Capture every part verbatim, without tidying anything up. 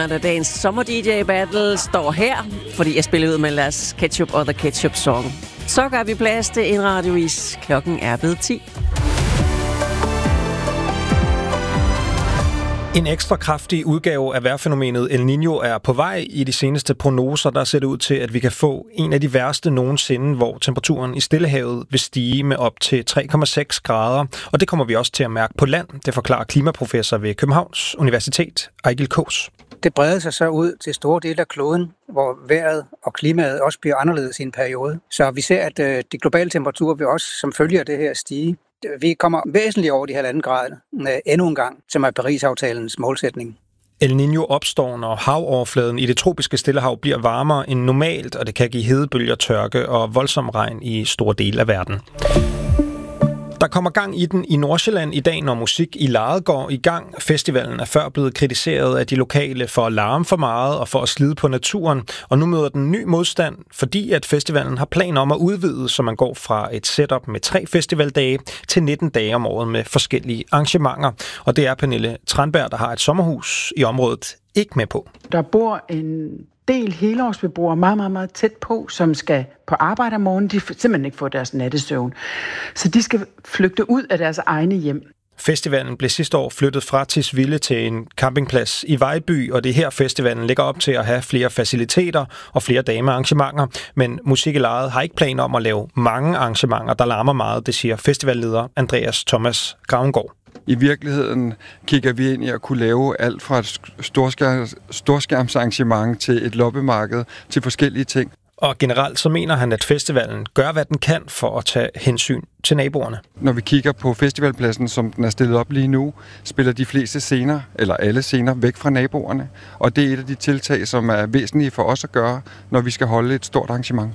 Da dagens sommer-D J-battle står her, fordi jeg spiller ud med Lars Ketchup og The Ketchup Song. Så gør vi plads til en radiovis. Klokken er blevet ti. En ekstra kraftig udgave af vejrfænomenet El Niño er på vej. I de seneste prognoser, der ser det ud til, at vi kan få en af de værste nogensinde, hvor temperaturen i Stillehavet vil stige med op til tre komma seks grader. Og det kommer vi også til at mærke på land. Det forklarer klimaprofessor ved Københavns Universitet, Ejgil Kaas. Det breder sig så ud til store dele af kloden, hvor vejret og klimaet også bliver anderledes i en periode. Så vi ser, at øh, de globale temperaturer vil også som følge af det her stige. Vi kommer væsentligt over de halvanden grader øh, endnu en gang, som er Paris-aftalens målsætning. El Niño opstår, når havoverfladen i det tropiske Stillehav bliver varmere end normalt, og det kan give hedebølger, tørke og voldsom regn i store dele af verden. Der kommer gang i den i Nordsjælland i dag, når Musik i Lejet går i gang. Festivalen er før blevet kritiseret af de lokale for at larme for meget og for at slide på naturen. Og nu møder den ny modstand, fordi at festivalen har planer om at udvide, så man går fra et setup med tre festivaldage til nitten dage om året med forskellige arrangementer. Og det er Pernille Tranberg, der har et sommerhus i området, ikke med på. Der bor en del helårsbeboere meget, meget, meget tæt på, som skal på arbejde om morgenen. De simpelthen ikke får deres nattesøvn. Så de skal flygte ud af deres egne hjem. Festivalen blev sidste år flyttet fra Tisvilde til en campingplads i Vejby, og det er her festivalen ligger op til at have flere faciliteter og flere dage med arrangementer. Men Musik i Lejet har ikke planer om at lave mange arrangementer, der larmer meget, det siger festivalleder Andreas Thomas Gravengård. I virkeligheden kigger vi ind i at kunne lave alt fra et storskærms, storskærmsarrangement til et loppemarked til forskellige ting. Og generelt så mener han, at festivalen gør, hvad den kan for at tage hensyn til naboerne. Når vi kigger på festivalpladsen, som den er stillet op lige nu, spiller de fleste scener, eller alle scener, væk fra naboerne. Og det er et af de tiltag, som er væsentlige for os at gøre, når vi skal holde et stort arrangement.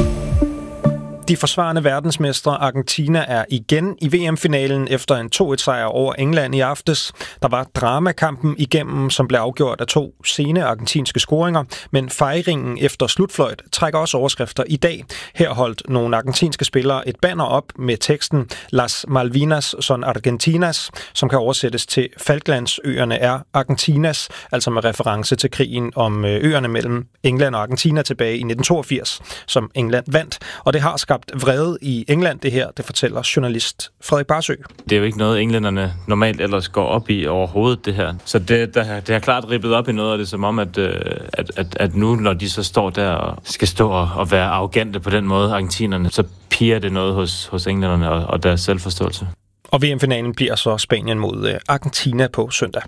De forsvarende verdensmestre Argentina er igen i V M-finalen efter en to et sejr over England i aftes. Der var dramakampen igennem, som blev afgjort af to sene argentinske scoringer, men fejringen efter slutfløjt trækker også overskrifter i dag. Her holdt nogle argentinske spillere et banner op med teksten Las Malvinas son Argentinas, som kan oversættes til Falklandsøerne er Argentinas, altså med reference til krigen om øerne mellem England og Argentina tilbage i nitten toogfirs, som England vandt. Og det har skabt vrede i England, det her, det fortæller journalist Frederik Barsø. Det er jo ikke noget, englænderne normalt ellers går op i overhovedet, det her. Så det, der, det har klart rippet op i noget af det, som om, at, at, at, at nu, når de så står der og skal stå og være arrogante på den måde, argentinerne, så piger det noget hos, hos englænderne og, og deres selvforståelse. Og V M-finalen bliver så Spanien mod Argentina på søndag.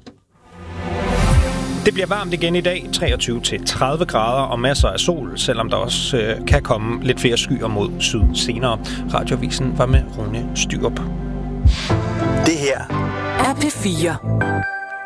Det bliver varmt igen i dag, treogtyve til tredive grader og masser af sol, selvom der også øh, kan komme lidt flere skyer mod syd senere. Radioavisen var med Rune Styrup. Det her er P fire.